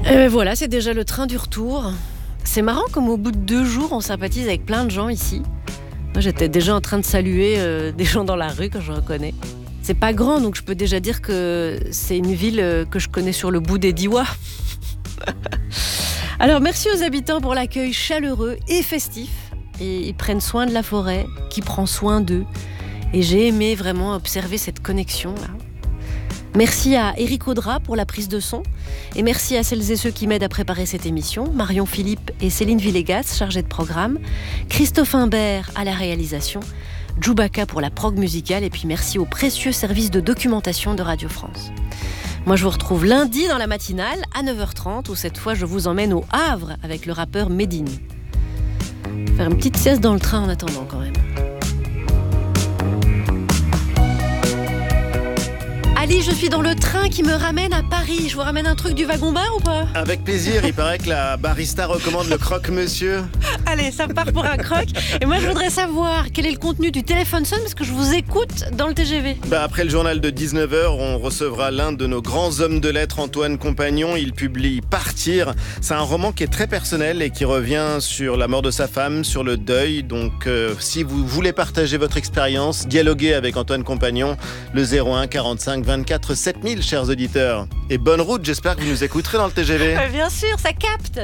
Voilà, c'est déjà le train du retour. C'est marrant comme au bout de 2 jours, on sympathise avec plein de gens ici. Moi, j'étais déjà en train de saluer des gens dans la rue que je reconnais. C'est pas grand, donc je peux déjà dire que c'est une ville que je connais sur le bout des doigts. Alors, merci aux habitants pour l'accueil chaleureux et festif. Et ils prennent soin de la forêt, qui prend soin d'eux. Et j'ai aimé vraiment observer cette connexion-là. Merci à Éric Audra pour la prise de son. Et merci à celles et ceux qui m'aident à préparer cette émission. Marion Philippe et Céline Villegas, chargées de programme. Christophe Imbert à la réalisation. Djoubaka pour la prog musicale. Et puis merci au précieux service de documentation de Radio France. Moi, je vous retrouve lundi dans la matinale à 9h30 où cette fois, je vous emmène au Havre avec le rappeur Medine. Faire une petite sieste dans le train en attendant quand même. Ali, je suis dans le train qui me ramène à Paris. Je vous ramène un truc du wagon-bar ou pas ? Avec plaisir, il paraît que la barista recommande le croque-monsieur. Allez, ça part pour un croque. Et moi, je voudrais savoir quel est le contenu du téléphone sonne parce que je vous écoute dans le TGV. Après le journal de 19h, on recevra l'un de nos grands hommes de lettres, Antoine Compagnon. Il publie Partir. C'est un roman qui est très personnel et qui revient sur la mort de sa femme, sur le deuil. Donc, si vous voulez partager votre expérience, dialoguer avec Antoine Compagnon, le 01 45 24 7000, chers auditeurs. Et bonne route, j'espère que vous nous écouterez dans le TGV. Bien sûr, ça capte.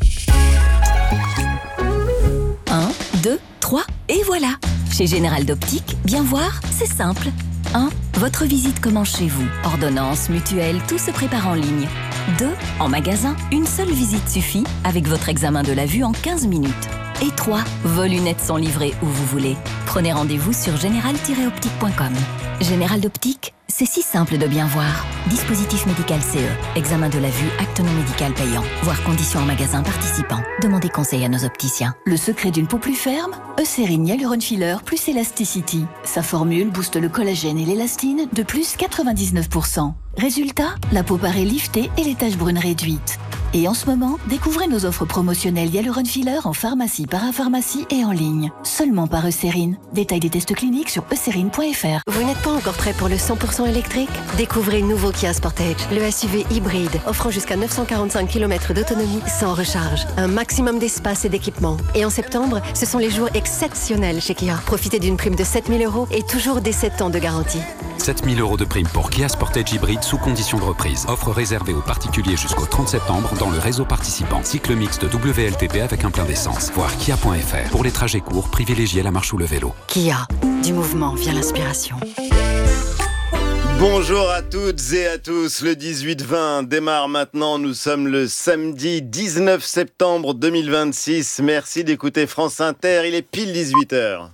1, 2, 3, et voilà. Chez Général d'Optique, bien voir, c'est simple. 1. Votre visite commence chez vous. Ordonnance, mutuelle, tout se prépare en ligne. 2. En magasin, une seule visite suffit avec votre examen de la vue en 15 minutes. Et 3. Vos lunettes sont livrées où vous voulez. Prenez rendez-vous sur général-optique.com. Général d'Optique, c'est si simple de bien voir. Dispositif médical CE. Examen de la vue, acte non médical payant. Voir conditions en magasin participant. Demandez conseil à nos opticiens. Le secret d'une peau plus ferme ? Eucérine Hyaluron Filler plus Elasticity. Sa formule booste le collagène et l'élastine de plus 99%. Résultat, la peau paraît liftée et les taches brunes réduites. Et en ce moment, découvrez nos offres promotionnelles Hyaluron Filler en pharmacie, parapharmacie et en ligne. Seulement par Eucérine. Détail des tests cliniques sur eucérine.fr. Vous n'êtes pas encore prêt pour le 100% électrique ? Découvrez le nouveau Kia Sportage, le SUV hybride, offrant jusqu'à 945 km d'autonomie sans recharge. Un maximum d'espace et d'équipement. Et en septembre, ce sont les jours exceptionnels chez Kia. Profitez d'une prime de 7 000 € et toujours des 7 ans de garantie. 7 000 € de prime pour Kia Sportage hybride sous condition de reprise. Offre réservée aux particuliers jusqu'au 30 septembre dans le réseau participant. Cycle mixte WLTP avec un plein d'essence. Voir kia.fr. Pour les trajets courts, privilégiez la marche ou le vélo. Kia, du mouvement vient l'inspiration. Bonjour à toutes et à tous, le 18-20 démarre maintenant, nous sommes le samedi 19 septembre 2026. Merci d'écouter France Inter, il est pile 18h.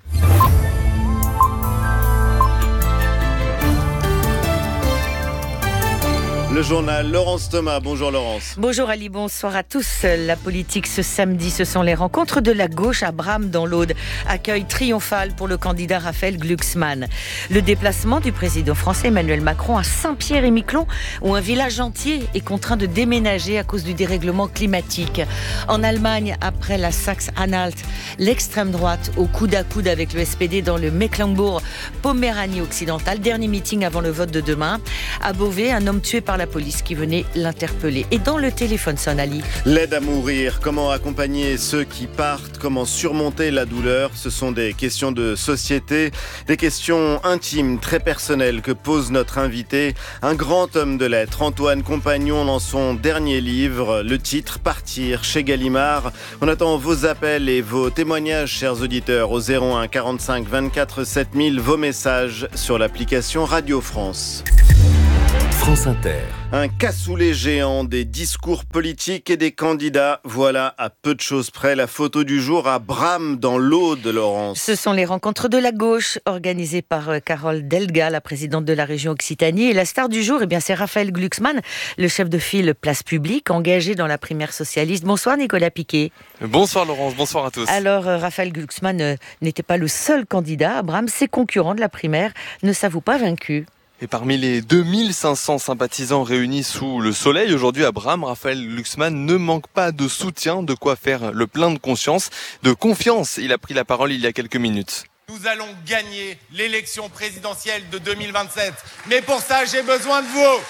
Le journal, Laurence Thomas. Bonjour Laurence. Bonjour Ali, bonsoir à tous. La politique ce samedi, ce sont les rencontres de la gauche à Bram dans l'Aude. Accueil triomphal pour le candidat Raphaël Glucksmann. Le déplacement du président français Emmanuel Macron à Saint-Pierre-et-Miquelon, où un village entier est contraint de déménager à cause du dérèglement climatique. En Allemagne, après la Saxe-Anhalt, l'extrême droite au coude à coude avec le SPD dans le Mecklembourg-Poméranie occidentale. Dernier meeting avant le vote de demain. À Beauvais, un homme tué par la police qui venait l'interpeller. Et dans le téléphone sonne Ali. L'aide à mourir, comment accompagner ceux qui partent, comment surmonter la douleur, ce sont des questions de société, des questions intimes, très personnelles que pose notre invité, un grand homme de lettres, Antoine Compagnon, dans son dernier livre, le titre Partir chez Gallimard. On attend vos appels et vos témoignages, chers auditeurs, au 01 45 24 7000, vos messages sur l'application Radio France. France Inter. Un cassoulet géant des discours politiques et des candidats. Voilà, à peu de choses près, la photo du jour à Bram dans l'Aude, Laurence. Ce sont les rencontres de la gauche organisées par Carole Delga, la présidente de la région Occitanie. Et la star du jour, c'est Raphaël Glucksmann, le chef de file Place Publique, engagé dans la primaire socialiste. Bonsoir Nicolas Piquet. Bonsoir Laurence, bonsoir à tous. Alors Raphaël Glucksmann n'était pas le seul candidat à Bram. Ses concurrents de la primaire ne s'avouent pas vaincus. Et parmi les 2500 sympathisants réunis sous le soleil aujourd'hui à Bram, Raphaël Glucksmann ne manque pas de soutien, de quoi faire le plein de conscience, de confiance. Il a pris la parole il y a quelques minutes. Nous allons gagner l'élection présidentielle de 2027. Mais pour ça, j'ai besoin de vous.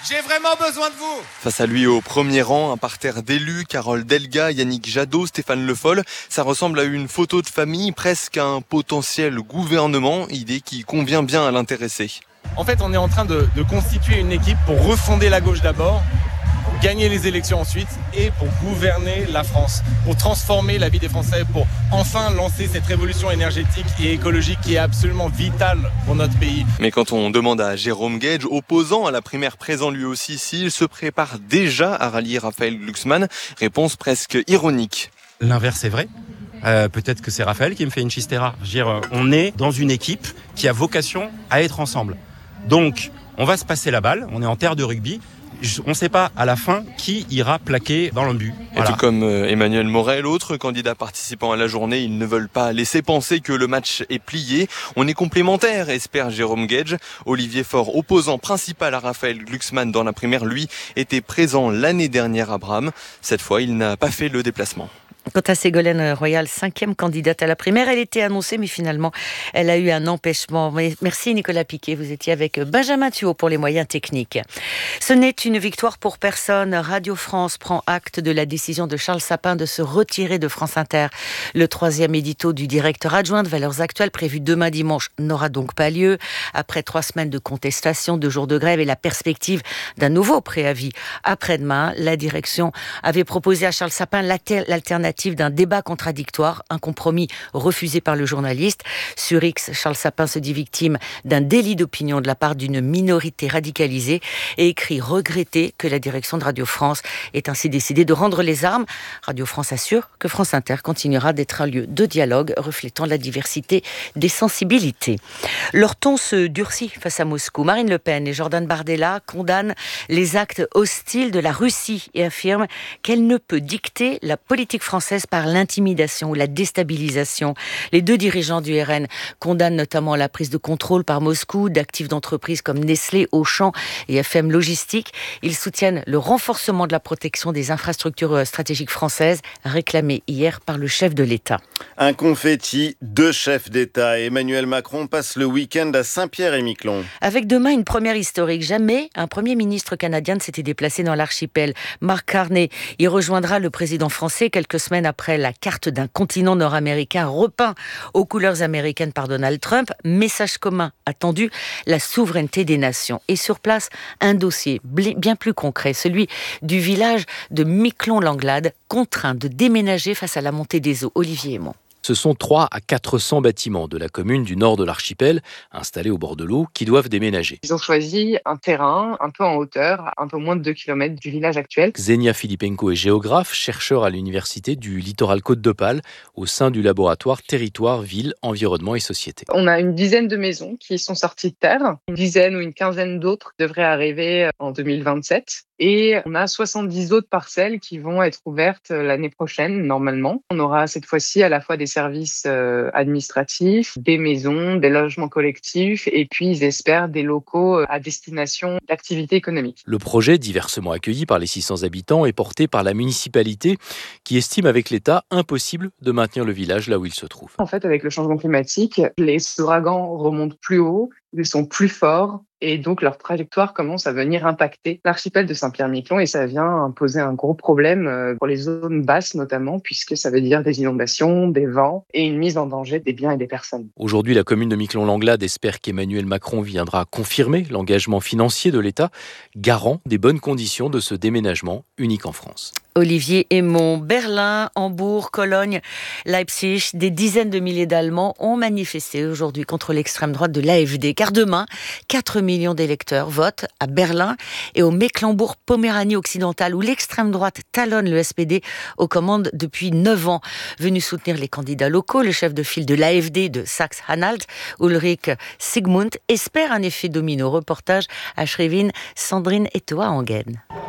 J'ai vraiment besoin de vous. Face à lui au premier rang, un parterre d'élus, Carole Delga, Yannick Jadot, Stéphane Le Foll. Ça ressemble à une photo de famille, presque un potentiel gouvernement, idée qui convient bien à l'intéressé. En fait, on est en train de constituer une équipe pour refonder la gauche d'abord, pour gagner les élections ensuite et pour gouverner la France, pour transformer la vie des Français, pour enfin lancer cette révolution énergétique et écologique qui est absolument vitale pour notre pays. Mais quand on demande à Jérôme Gage, opposant à la primaire présent lui aussi, s'il se prépare déjà à rallier Raphaël Glucksmann, réponse presque ironique. L'inverse est vrai. Peut-être que c'est Raphaël qui me fait une chistera. Je veux dire, on est dans une équipe qui a vocation à être ensemble. Donc, on va se passer la balle, on est en terre de rugby. On ne sait pas à la fin qui ira plaquer dans le but. Voilà. Et tout comme Emmanuel Morel, autre candidat participant à la journée, ils ne veulent pas laisser penser que le match est plié. On est complémentaires, espère Jérôme Gage. Olivier Faure, opposant principal à Raphaël Glucksmann dans la primaire, lui, était présent l'année dernière à Bram. Cette fois, il n'a pas fait le déplacement. Quant à Ségolène Royal, 5e candidate à la primaire, elle était annoncée, mais finalement, elle a eu un empêchement. Merci Nicolas Piquet, vous étiez avec Benjamin Thuot pour les moyens techniques. Ce n'est une victoire pour personne. Radio France prend acte de la décision de Charles Sapin de se retirer de France Inter. Le 3e édito du directeur adjoint de Valeurs Actuelles, prévu demain dimanche, n'aura donc pas lieu. Après 3 semaines de contestation, 2 jours de grève et la perspective d'un nouveau préavis après-demain, la direction avait proposé à Charles Sapin l'alternative d'un débat contradictoire, un compromis refusé par le journaliste. Sur X, Charles Sapin se dit victime d'un délit d'opinion de la part d'une minorité radicalisée et écrit regretter que la direction de Radio France ait ainsi décidé de rendre les armes. Radio France assure que France Inter continuera d'être un lieu de dialogue reflétant la diversité des sensibilités. Leur ton se durcit face à Moscou. Marine Le Pen et Jordan Bardella condamnent les actes hostiles de la Russie et affirment qu'elle ne peut dicter la politique française par l'intimidation ou la déstabilisation. Les 2 dirigeants du RN condamnent notamment la prise de contrôle par Moscou d'actifs d'entreprises comme Nestlé, Auchan et FM Logistique. Ils soutiennent le renforcement de la protection des infrastructures stratégiques françaises, réclamé hier par le chef de l'État. Un confetti, 2 chefs d'État. Emmanuel Macron passe le week-end à Saint-Pierre-et-Miquelon. Avec demain une première historique. Jamais un Premier ministre canadien ne s'était déplacé dans l'archipel. Mark Carney y rejoindra le président français quelques semaines après la carte d'un continent nord-américain repeint aux couleurs américaines par Donald Trump. Message commun attendu, la souveraineté des nations. Et sur place, un dossier bien plus concret, celui du village de Miquelon-Langlade, contraint de déménager face à la montée des eaux. Olivier Aymon. Ce sont 300 à 400 bâtiments de la commune du nord de l'archipel, installés au bord de l'eau, qui doivent déménager. Ils ont choisi un terrain un peu en hauteur, un peu moins de 2 km du village actuel. Xenia Filipenko est géographe, chercheur à l'université du littoral Côte d'Opale, au sein du laboratoire Territoire, Ville, Environnement et Société. On a une dizaine de maisons qui sont sorties de terre. Une dizaine ou une quinzaine d'autres devraient arriver en 2027. Et on a 70 autres parcelles qui vont être ouvertes l'année prochaine, normalement. On aura cette fois-ci à la fois des services administratifs, des maisons, des logements collectifs et puis, ils espèrent, des locaux à destination d'activités économiques. Le projet, diversement accueilli par les 600 habitants, est porté par la municipalité qui estime avec l'État impossible de maintenir le village là où il se trouve. En fait, avec le changement climatique, les ouragans remontent plus haut, ils sont plus forts. Et donc, leur trajectoire commence à venir impacter l'archipel de Saint-Pierre-et-Miquelon et ça vient poser un gros problème pour les zones basses notamment, puisque ça veut dire des inondations, des vents et une mise en danger des biens et des personnes. Aujourd'hui, la commune de Miquelon-Langlade espère qu'Emmanuel Macron viendra confirmer l'engagement financier de l'État, garant des bonnes conditions de ce déménagement unique en France. Olivier Aymon, Berlin, Hambourg, Cologne, Leipzig, des dizaines de milliers d'Allemands ont manifesté aujourd'hui contre l'extrême droite de l'AfD. Car demain, 4 millions d'électeurs votent à Berlin et au Mecklembourg-Poméranie occidentale, où l'extrême droite talonne le SPD aux commandes depuis 9 ans. Venu soutenir les candidats locaux, le chef de file de l'AfD de Saxe-Anhalt, Ulrich Sigmund, espère un effet domino. Reportage à Schrevin, Sandrine Etoa-Angen.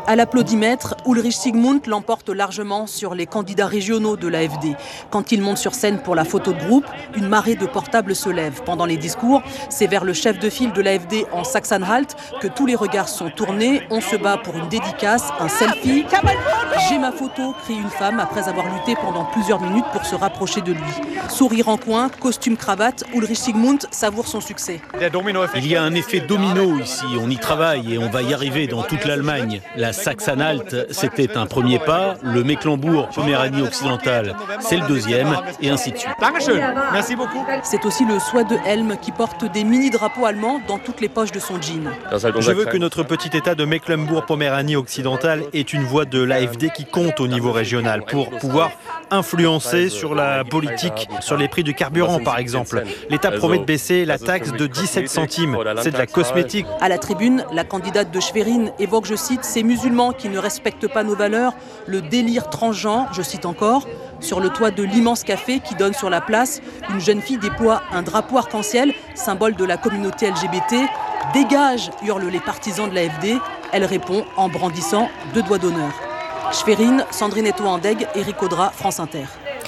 À l'applaudimètre, Ulrich Sigmund l'emporte largement sur les candidats régionaux de l'AfD. Quand il monte sur scène pour la photo de groupe, une marée de portables se lève. Pendant les discours, c'est vers le chef de file de l'AfD en Sachsen-Anhalt que tous les regards sont tournés. On se bat pour une dédicace, un selfie. « J'ai ma photo », crie une femme après avoir lutté pendant plusieurs minutes pour se rapprocher de lui. Sourire en coin, costume cravate, Ulrich Sigmund savoure son succès. Il y a un effet domino ici, on y travaille et on va y arriver dans toute l'Allemagne. La Sachsen-Anhalt, c'était un premier pas, le Mecklembourg-Poméranie occidentale, c'est le deuxième, et ainsi de suite. Merci beaucoup. C'est aussi le Soi de Helm qui porte des mini-drapeaux allemands dans toutes les poches de son jean. Je veux que notre petit État de Mecklembourg-Poméranie occidentale ait une voix de l'AfD qui compte au niveau régional pour pouvoir influencer sur la politique, sur les prix du carburant par exemple. L'État promet de baisser la taxe de 17 centimes, c'est de la cosmétique. À la tribune, la candidate de Schwerin évoque, je cite, ces musulmans qui ne respectent pas nos valeurs, le délire transgenre, je cite encore. Sur le toit de l'immense café qui donne sur la place, une jeune fille déploie un drapeau arc-en-ciel, symbole de la communauté LGBT. « Dégage !» hurlent les partisans de l'AfD. Elle répond en brandissant 2 doigts d'honneur. Schwerin, Sandrine Eto-Andeg, Éric Audra, France Inter.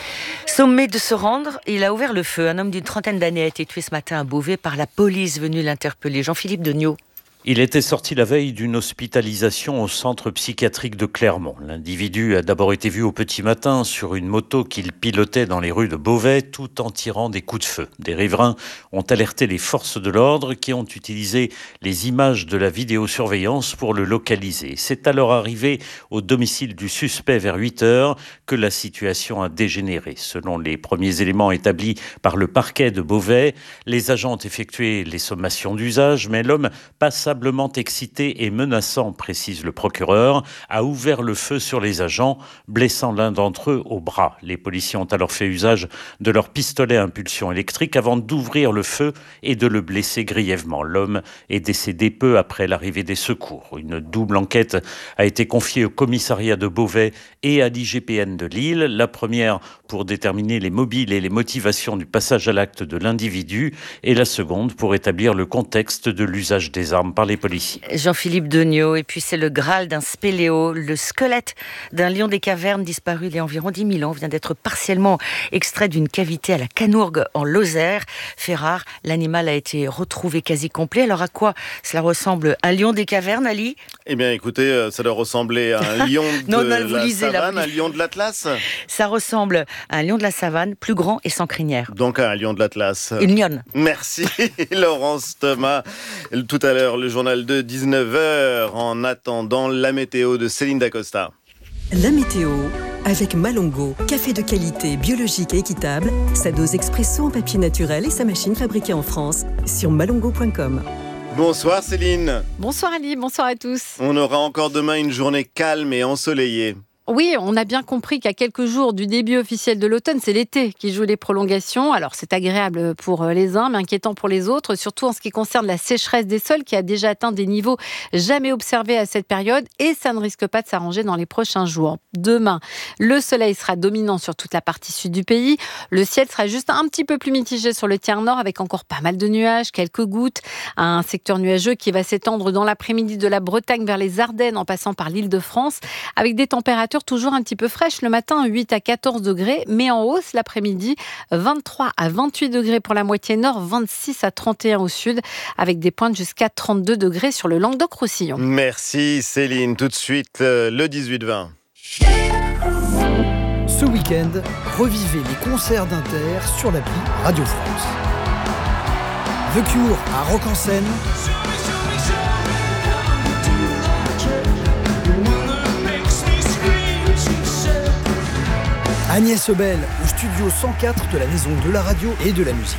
Sommé de se rendre, il a ouvert le feu. Un homme d'une trentaine d'années a été tué ce matin à Beauvais par la police venue l'interpeller. Jean-Philippe Degnaud. Il était sorti la veille d'une hospitalisation au centre psychiatrique de Clermont. L'individu a d'abord été vu au petit matin sur une moto qu'il pilotait dans les rues de Beauvais tout en tirant des coups de feu. Des riverains ont alerté les forces de l'ordre qui ont utilisé les images de la vidéosurveillance pour le localiser. C'est alors arrivé au domicile du suspect vers 8h que la situation a dégénéré. Selon les premiers éléments établis par le parquet de Beauvais, les agents ont effectué les sommations d'usage, mais l'homme passablement excité et menaçant, précise le procureur, a ouvert le feu sur les agents, blessant l'un d'entre eux au bras. Les policiers ont alors fait usage de leur pistolet à impulsion électrique avant d'ouvrir le feu et de le blesser grièvement. L'homme est décédé peu après l'arrivée des secours. Une double enquête a été confiée au commissariat de Beauvais et à l'IGPN de Lille. La première pour déterminer les mobiles et les motivations du passage à l'acte de l'individu et la seconde pour établir le contexte de l'usage des armes par les policiers. Jean-Philippe Degnaud, et puis c'est le Graal d'un spéléo. Le squelette d'un lion des cavernes disparu il y a environ 10 000 ans vient d'être partiellement extrait d'une cavité à la Canourgue en Lozère. Fait rare, l'animal a été retrouvé quasi complet. Alors à quoi cela ressemble un lion des cavernes, Ali ? Eh bien écoutez, ça doit ressembler à un lion de savane, un lion de l'Atlas. Ça ressemble à un lion de la savane, plus grand et sans crinière. Donc à un lion de l'Atlas. Une lionne. Merci Laurence Thomas. Tout à l'heure, le journal de 19h. En attendant, la météo de Céline Dacosta. La météo avec Malongo, café de qualité, biologique et équitable, sa dose expresso en papier naturel et sa machine fabriquée en France sur malongo.com. Bonsoir Céline. Bonsoir Ali, bonsoir à tous. On aura encore demain une journée calme et ensoleillée. Oui, on a bien compris qu'à quelques jours du début officiel de l'automne, c'est l'été qui joue les prolongations. Alors c'est agréable pour les uns, mais inquiétant pour les autres, surtout en ce qui concerne la sécheresse des sols qui a déjà atteint des niveaux jamais observés à cette période et ça ne risque pas de s'arranger dans les prochains jours. Demain, le soleil sera dominant sur toute la partie sud du pays. Le ciel sera juste un petit peu plus mitigé sur le tiers nord avec encore pas mal de nuages, quelques gouttes. Un secteur nuageux qui va s'étendre dans l'après-midi de la Bretagne vers les Ardennes en passant par l'Île-de-France avec des températures toujours un petit peu fraîche le matin, 8 à 14 degrés, mais en hausse l'après-midi, 23 à 28 degrés pour la moitié nord, 26 à 31 au sud, avec des pointes jusqu'à 32 degrés sur le Languedoc-Roussillon. Merci Céline. Tout de suite, le 18-20. Ce week-end, revivez les concerts d'Inter sur l'appli Radio France. The Cure à Rock en Seine. Agnès Ebel au studio 104 de la Maison de la Radio et de la Musique.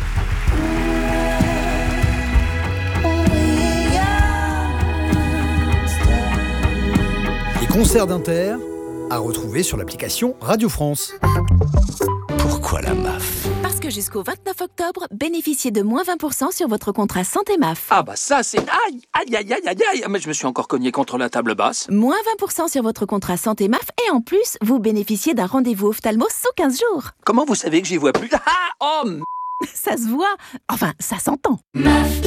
Les concerts d'Inter à retrouver sur l'application Radio France. Pourquoi la MAF ? Parce que jusqu'au 29 octobre, bénéficiez de moins 20% sur votre contrat Santé MAF. Ah bah ça c'est... Aïe, mais je me suis encore cogné contre la table basse. Moins 20% sur votre contrat Santé MAF et en plus, vous bénéficiez d'un rendez-vous ophtalmo sous 15 jours. Comment vous savez que j'y vois plus ? Ça se voit. Enfin, ça s'entend. MAF.